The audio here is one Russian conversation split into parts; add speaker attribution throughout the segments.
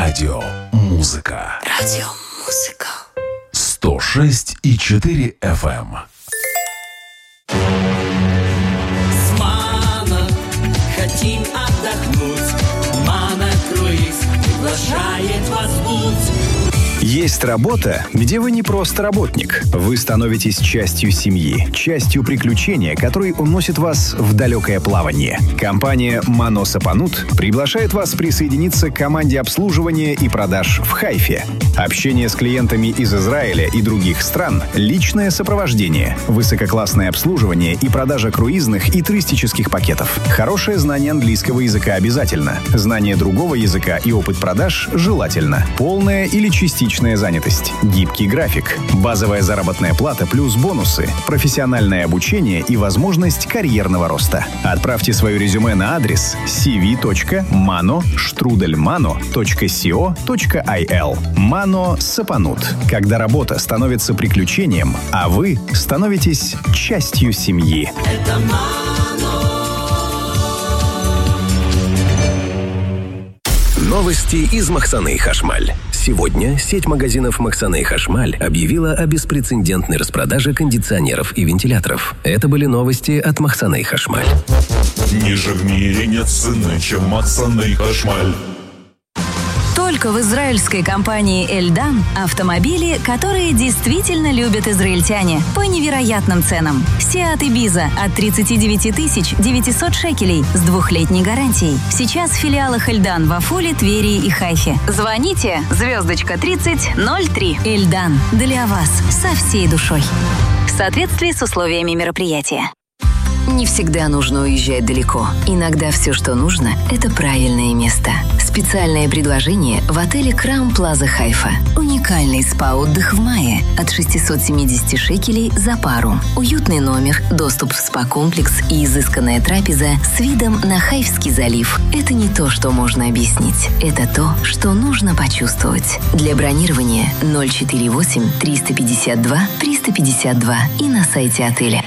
Speaker 1: Радиомузыка. 106,4 FM.
Speaker 2: С Мано хотим отдохнуть. Мано Круиз приглашает вас в путь.
Speaker 3: Есть работа, где вы не просто работник. Вы становитесь частью семьи, частью приключения, который уносит вас в далекое плавание. Компания «Мано Сапанут» приглашает вас присоединиться к команде обслуживания и продаж в Хайфе. Общение с клиентами из Израиля и других стран, личное сопровождение, высококлассное обслуживание и продажа круизных и туристических пакетов. Хорошее знание английского языка обязательно. Знание другого языка и опыт продаж желательно. Полная или частичная занятость. Гибкий график. Базовая заработная плата плюс бонусы. Профессиональное обучение и возможность карьерного роста. Отправьте свое резюме на адрес cv.mano@mano.co.il. Мано Сапанут. Когда работа становится приключением, а вы становитесь частью семьи.
Speaker 2: Это Мано.
Speaker 4: Новости из Махсаны Хашмаль. Сегодня сеть магазинов Махсаны Хашмаль объявила о беспрецедентной распродаже кондиционеров и вентиляторов. Это были новости от Махсаны Хашмаль.
Speaker 5: Ниже в мире нет цены, чем Махсаны Хашмаль.
Speaker 6: Только в израильской компании «Эльдан» автомобили, которые действительно любят израильтяне, по невероятным ценам. Seat Ibiza от 39 900 шекелей с 2-летней гарантией. Сейчас в филиалах «Эльдан» в Афуле, Твери и Хайфе. Звоните *3003. «Эльдан» для вас со всей душой. В соответствии с условиями мероприятия. Не всегда нужно уезжать далеко. Иногда все, что нужно, это правильное место. Специальное предложение в отеле Краун Плаза Хайфа. Уникальный спа-отдых в мае от 670 шекелей за пару. Уютный номер, доступ в спа-комплекс и изысканная трапеза с видом на Хайфский залив. Это не то, что можно объяснить. Это то, что нужно почувствовать. Для бронирования 048 352 352 и на сайте отеля.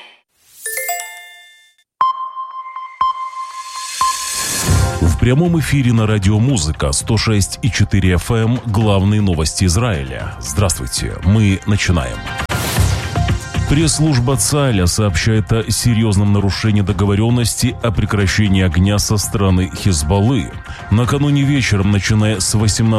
Speaker 1: В прямом эфире на радиомузыка 106,4 FM главные новости Израиля. Здравствуйте, мы начинаем. Пресс-служба ЦАЛЯ сообщает о серьезном нарушении договоренности о прекращении огня со стороны Хизбаллы. Накануне вечером, начиная с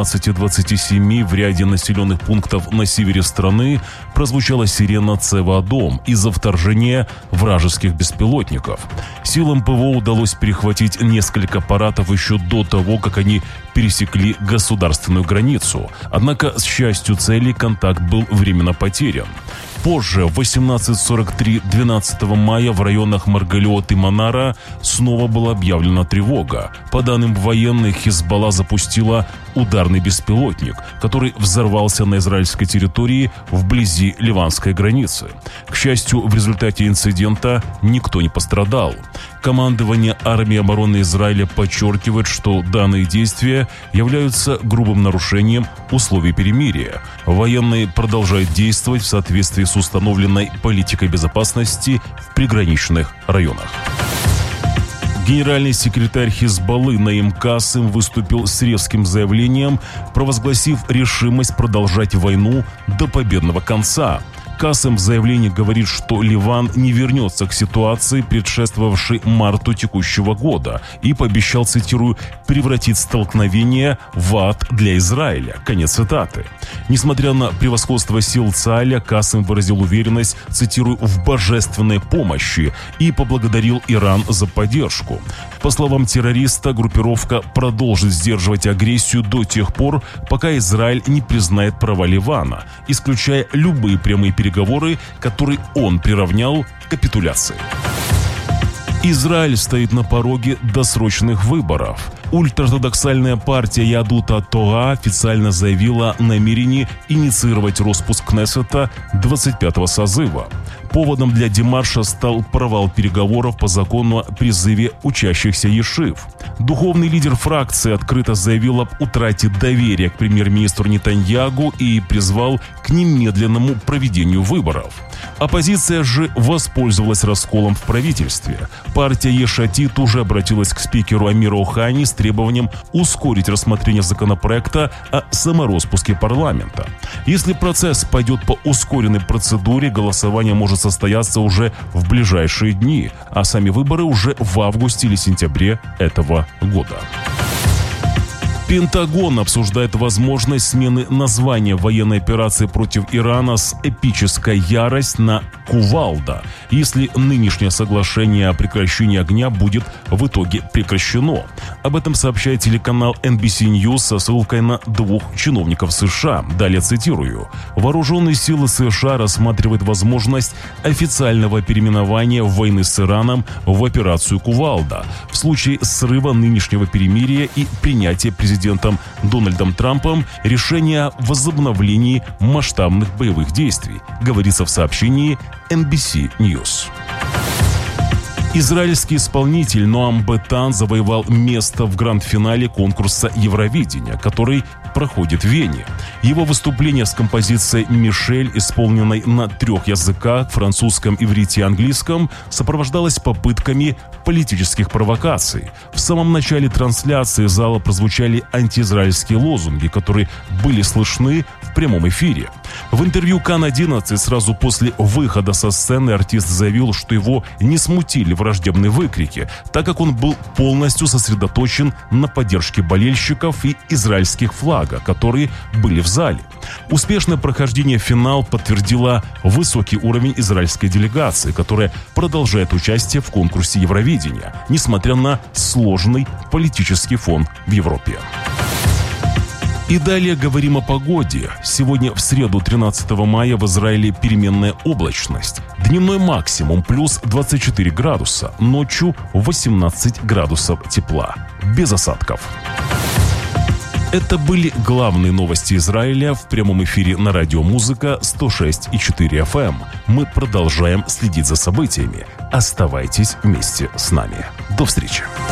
Speaker 1: 18:27 в ряде населенных пунктов на севере страны, прозвучала сирена Цева-Адом из-за вторжения вражеских беспилотников. Силам ПВО удалось перехватить несколько аппаратов еще до того, как они пересекли государственную границу. Однако, с счастью цели, контакт был временно потерян. Позже, в 18:43 12 мая в районах Маргалиот и Манара снова была объявлена тревога. По данным военных, Хизбалла запустила ударный беспилотник, который взорвался на израильской территории вблизи ливанской границы. К счастью, в результате инцидента никто не пострадал. Командование армии обороны Израиля подчеркивает, что данные действия являются грубым нарушением условий перемирия. Военные продолжают действовать в соответствии с установленной политикой безопасности в приграничных районах. Генеральный секретарь Хизбаллы Наим Касем выступил с резким заявлением, провозгласив решимость продолжать войну до победного конца. Касем в заявлении говорит, что Ливан не вернется к ситуации, предшествовавшей марту текущего года, и пообещал, цитирую, «превратить столкновение в ад для Израиля». Конец цитаты. Несмотря на превосходство сил ЦАЛЯ, Касем выразил уверенность, цитирую, «в божественной помощи» и поблагодарил Иран за поддержку. По словам террориста, группировка продолжит сдерживать агрессию до тех пор, пока Израиль не признает права Ливана, исключая любые прямые переговоры, которые он приравнял к капитуляции. Израиль стоит на пороге досрочных выборов. Ультраортодоксальная партия Ядут ат-Тора официально заявила о намерении инициировать распуск Кнессета 25-го созыва. Поводом для демарша стал провал переговоров по закону о призыве учащихся ешив. Духовный лидер фракции открыто заявил об утрате доверия к премьер-министру Нетаньягу и призвал к немедленному проведению выборов. Оппозиция же воспользовалась расколом в правительстве. Партия Еш Атид уже обратилась к спикеру Амиру Охани с требованием ускорить рассмотрение законопроекта о самороспуске парламента. Если процесс пойдет по ускоренной процедуре, голосование может состояться уже в ближайшие дни, а сами выборы уже в августе или сентябре этого года. Пентагон обсуждает возможность смены названия военной операции против Ирана с «Эпическая ярость» на «Кувалда», если нынешнее соглашение о прекращении огня будет в итоге прекращено. Об этом сообщает телеканал NBC News со ссылкой на 2 чиновников США. Далее цитирую. «Вооруженные силы США рассматривают возможность официального переименования войны с Ираном в операцию «Кувалда» в случае срыва нынешнего перемирия и принятия президентом Дональдом Трампом решения о возобновлении масштабных боевых действий», говорится в сообщении NBC News. Израильский исполнитель Ноам Бетан завоевал место в гранд-финале конкурса Евровидения, который проходит в Вене. Его выступление с композицией «Мишель», исполненной на 3 языках – французском, иврите и английском, сопровождалось попытками политических провокаций. В самом начале трансляции зала прозвучали антиизраильские лозунги, которые были слышны в прямом эфире. В интервью Кан-11 сразу после выхода со сцены артист заявил, что его не смутили враждебные выкрики, так как он был полностью сосредоточен на поддержке болельщиков и израильских флага, которые были в зале. Успешное прохождение в финал подтвердило высокий уровень израильской делегации, которая продолжает участие в конкурсе Евровидения, несмотря на сложный политический фон в Европе. И далее говорим о погоде. Сегодня в среду, 13 мая, в Израиле переменная облачность. Дневной максимум плюс 24 градуса, ночью 18 градусов тепла. Без осадков. Это были главные новости Израиля в прямом эфире на радио «Музыка» 106,4 FM. Мы продолжаем следить за событиями. Оставайтесь вместе с нами. До встречи.